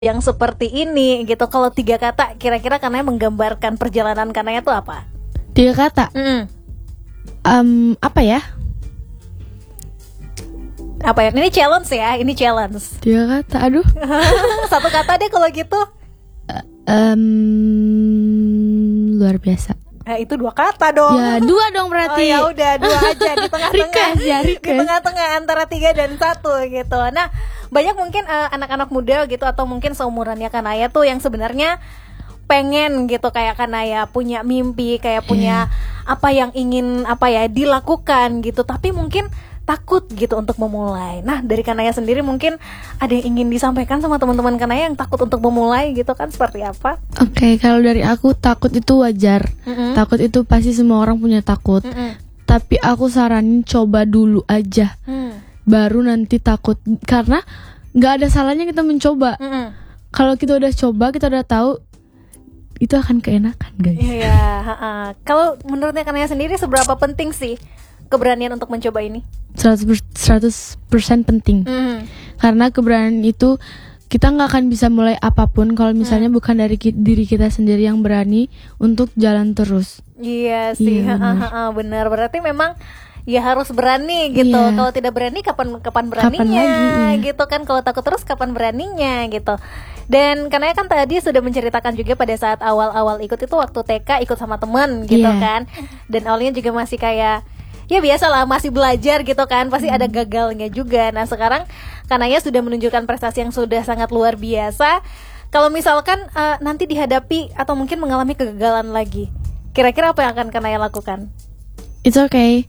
yang seperti ini gitu. Kalau 3 kata kira-kira Kanaya menggambarkan perjalanan Kanaya tuh apa? 3 kata. Apa ya? Apa ya? Ini challenge ya, ini challenge. 3 kata, aduh. 1 kata deh kalau gitu. Luar biasa. Itu 2 kata dong. Ya 2 dong berarti. Oh ya udah 2 aja di tengah-tengah. Di tengah-tengah antara 3 dan 1 gitu. Nah, banyak mungkin anak-anak muda gitu atau mungkin seumurannya Kanaya tuh yang sebenarnya pengen gitu kayak Kanaya, punya mimpi, kayak punya apa yang ingin dilakukan gitu, tapi mungkin takut gitu untuk memulai. Nah, dari Kanaya sendiri mungkin ada yang ingin disampaikan sama teman-teman Kanaya yang takut untuk memulai gitu kan, seperti apa? Oke, kalau dari aku takut itu wajar. Takut itu pasti semua orang punya takut. Tapi aku saranin coba dulu aja. Baru nanti takut, karena nggak ada salahnya kita mencoba. Kalau kita udah coba, kita udah tahu, itu akan keenakan, guys. Iya. Kalau menurutnya Kanaya sendiri seberapa penting sih keberanian untuk mencoba ini? 100% penting. Karena keberanian itu kita nggak akan bisa mulai apapun kalau misalnya bukan dari diri kita sendiri yang berani untuk jalan terus. Iya sih, benar. Berarti memang ya harus berani gitu. Kalau tidak berani kapan beraninya lagi, gitu kan. Kalau takut terus kapan beraninya gitu. Dan karena kan tadi sudah menceritakan juga pada saat awal-awal ikut itu waktu TK ikut sama teman gitu kan. Dan awalnya juga masih kayak ya biasalah, masih belajar gitu kan, pasti ada gagalnya juga. Nah, sekarang Kanaya sudah menunjukkan prestasi yang sudah sangat luar biasa. Kalau misalkan nanti dihadapi atau mungkin mengalami kegagalan lagi, kira-kira apa yang akan Kanaya lakukan? It's okay.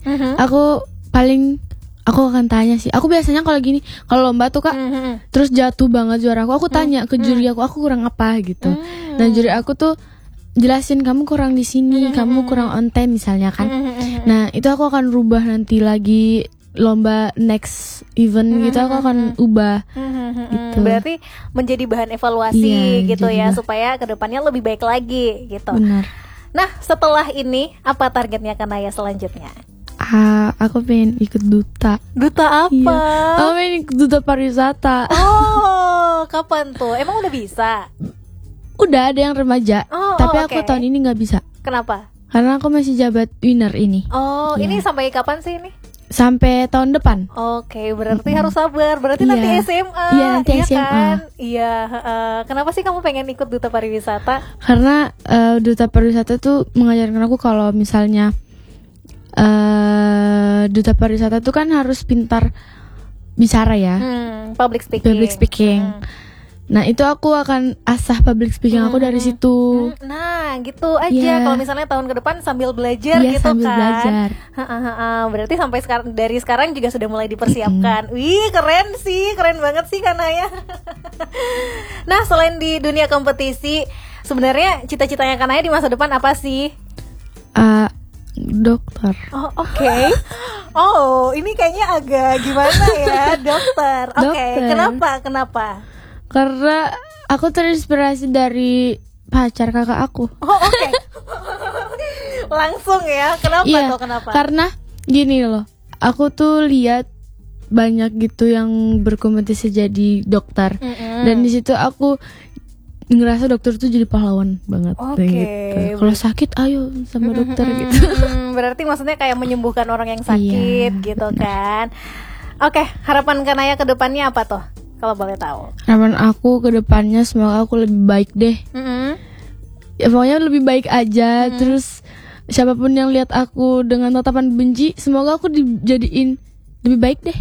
Aku akan tanya sih. Aku biasanya kalau gini, kalau lomba tuh Kak, terus jatuh banget juara aku tanya ke juri aku kurang apa gitu. Dan juri aku tuh jelasin, kamu kurang di sini, kamu kurang on time misalnya kan. Nah, itu aku akan rubah nanti lagi lomba next event gitu, aku akan ubah gitu. Berarti menjadi bahan evaluasi gitu ya, supaya kedepannya lebih baik lagi gitu. Benar. Nah, setelah ini apa targetnya Kanaya selanjutnya? Aku pengen ikut duta. Duta apa? Aku pengen ikut duta pariwisata. Oh, kapan tuh? Emang udah bisa? Udah ada yang remaja, tapi aku tahun ini nggak bisa. Kenapa? Karena aku masih jabat winner ini. Ini sampai kapan sih ini? Sampai tahun depan. Oke, berarti harus sabar. Berarti nanti SMA. Iya, nanti SMA. Kan? Iya. Kenapa sih kamu pengen ikut duta pariwisata? Karena duta pariwisata tuh mengajarkan aku kalau misalnya duta pariwisata tuh kan harus pintar bicara ya. Public speaking. Nah, itu aku akan asah public speaking aku dari situ. Nah, gitu aja. Kalau misalnya tahun ke depan sambil belajar gitu sambil kan. Belajar. Berarti sampai sekarang, dari sekarang juga sudah mulai dipersiapkan. Wih, keren sih, keren banget sih Kanaya. Nah, selain di dunia kompetisi, sebenarnya cita-citanya Kanaya di masa depan apa sih? Dokter. Oh, oke. Ini kayaknya agak gimana ya, dokter. Oke, kenapa? Karena aku terinspirasi dari pacar kakak aku. Oke. Langsung ya. Kenapa tuh? Kenapa? Karena gini loh, aku tuh lihat banyak gitu yang berkompetisi jadi dokter. Dan di situ aku ngerasa dokter tuh jadi pahlawan banget gitu. Kalau sakit ayo sama dokter gitu. Berarti maksudnya kayak menyembuhkan orang yang sakit gitu kan. Oke, harapan Kanaya ke depannya apa tuh? Kalau boleh tahu. Harapan aku ke depannya semoga aku lebih baik deh. Ya pokoknya lebih baik aja. Terus siapapun yang lihat aku dengan tatapan benci, semoga aku dijadiin lebih baik deh.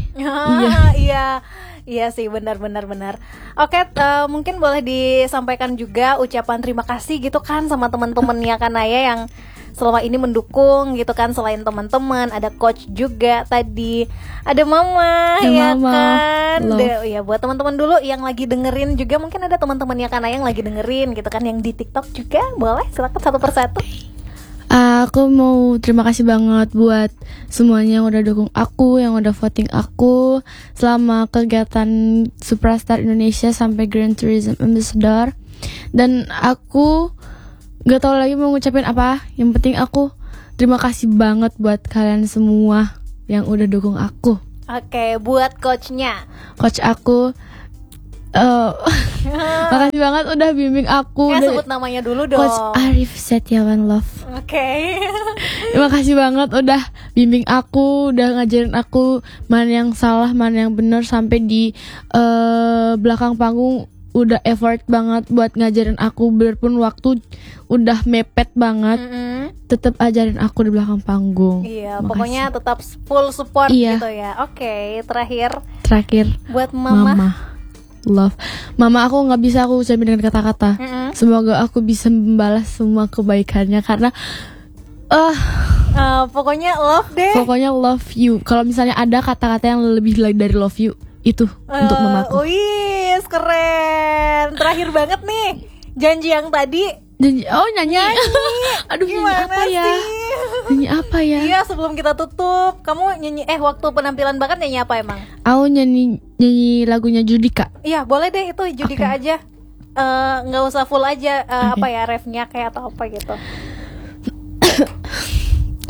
Iya sih, benar. Oke, mungkin boleh disampaikan juga ucapan terima kasih gitu kan sama teman-temannya Kanaya yang selama ini mendukung gitu kan. Selain teman-teman, ada coach juga tadi, ada mama ya kan. Ya buat teman-teman dulu yang lagi dengerin juga, mungkin ada teman-temannya Kanaya yang lagi dengerin gitu kan, yang di TikTok juga, boleh silakan satu persatu. Aku mau terima kasih banget buat semuanya yang udah dukung aku, yang udah voting aku selama kegiatan Superstar Indonesia sampai Grand Tourism Ambassador. Dan aku gak tahu lagi mau ngucapin apa. Yang penting aku terima kasih banget buat kalian semua yang udah dukung aku. Oke, buat coachnya. Coach aku Makasih banget udah bimbing aku. Sebut namanya dulu dong. Coach Arif Setiawan Love. Oke. Terima kasih banget udah bimbing aku, udah ngajarin aku mana yang salah, mana yang benar, sampai di belakang panggung udah effort banget buat ngajarin aku. Biarpun waktu udah mepet banget, tetap ajarin aku di belakang panggung. Iya, pokoknya tetap full support gitu ya. Oke, terakhir buat mama. Love mama, aku nggak bisa aku ucapin dengan kata-kata. Semoga aku bisa membalas semua kebaikannya, karena pokoknya love deh. Pokoknya love you. Kalau misalnya ada kata-kata yang lebih dari love you, itu untuk mamaku. Wih, keren. Terakhir banget nih, janji yang tadi. Nyanyi. Aduh, gimana nyanyi apa ya? Iya, sebelum kita tutup, kamu nyanyi waktu penampilan bakat nyanyi apa emang? Aku nyanyi lagunya Judika. Iya, boleh deh itu Judika aja. Nggak usah full aja, apa ya, refnya kayak atau apa gitu.